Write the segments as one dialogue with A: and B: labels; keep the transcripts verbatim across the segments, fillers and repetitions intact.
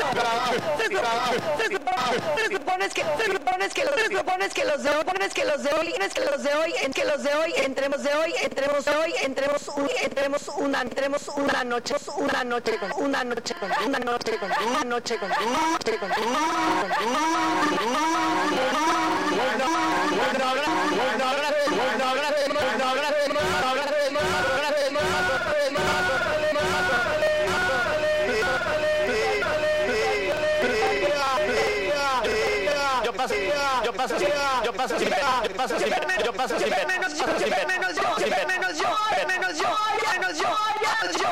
A: Se supone que se supone que los se supone que los de hoy pones que los de hoy es que los de hoy en que los de hoy entremos de hoy entremos de hoy entremos un entremos una entremos una noche una noche con una noche con una noche con una noche con una noche con
B: Yo paso, yo paso, yo paso, yo paso, yo paso, menos yo, menos yo, menos yo, menos yo, menos yo, yo,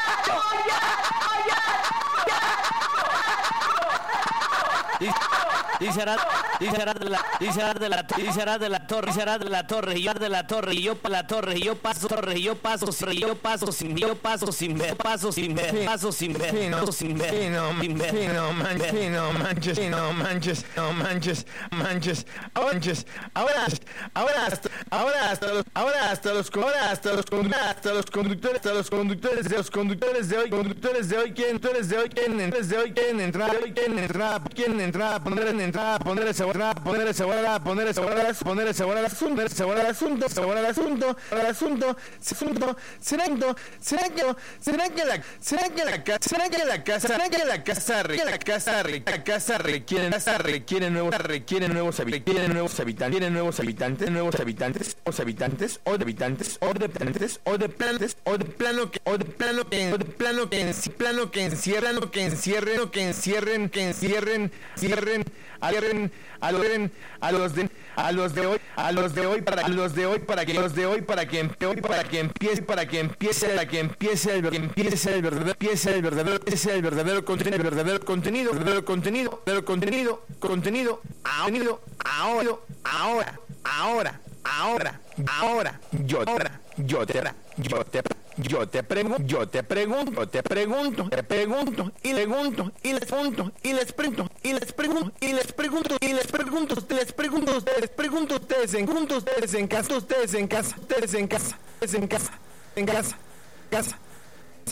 C: Y será, y será de la, y será de la, y será de la torre, y será de la torre, y yo de la torre, y yo para la torre, y yo paso torre, y yo paso, y yo paso sin, yo paso sin ver, paso sin ver, paso sin ver, paso sin ver,
D: no manches, no manches, no manches, no manches, no manches, manches, manches, ahora, ahora, hasta, ahora hasta los, ahora hasta los, ahora hasta los, hasta los conductores, hasta los conductores de los conductores de hoy, conductores de hoy, quién, conductores de hoy, quién, conductores de hoy, quién entrar, hoy quién entrar, quién entrar, poner en entrar, poner ese guarda, poner ese guarda, poner ese guarda, poner ese guarda al asunto, ese guarda al asunto, ese guarda al asunto, al asunto, asunto, será que, será que, será que la, será que la casa, será que la casa, será que la casa, la casa, la casa requiere, casa requiere nuevos, requiere nuevos habitantes, requiere nuevos habitantes, requiere nuevos habitantes, nuevos habitantes, o habitantes, o de habitantes, o de habitantes, o de plantes, o de plano que, o de plano que, o de plano que, en plano que encierran, o que encierren, o que encierren, que encierren, cierren, cierren, a los a los de a los de hoy, a los de hoy para a los de hoy para que los de hoy para que hoy para que empiece para que empiece para que empiece el empiece el verdadero empiece el verdadero empiece el verdadero contenido el verdadero contenido el verdadero contenido el contenido contenido contenido ahora ahora ahora ahora ahora yo ahora yo te yo te yo te pregunto, yo te pregunto, te pregunto, te pregunto, y pregunto, y les pregunto, y les pregunto, y les pregunto, y les pregunto, y les pregunto, les pregunto, ustedes, pregunto ustedes en juntos, ustedes en casa, ustedes en casa, ustedes en casa, ustedes en casa, en casa, casa.